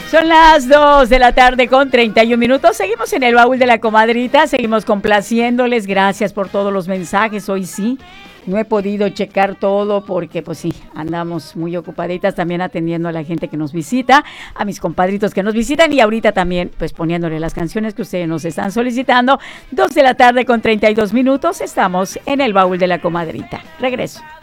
Son las 2 de la tarde con 31 minutos. Seguimos en el baúl de la comadrita, seguimos complaciéndoles. Gracias por todos los mensajes. Hoy sí, no he podido checar todo porque pues sí, andamos muy ocupaditas también atendiendo a la gente que nos visita, a mis compadritos que nos visitan y ahorita también pues poniéndole las canciones que ustedes nos están solicitando. 2 de la tarde con 32 minutos, estamos en el baúl de la comadrita. Regreso.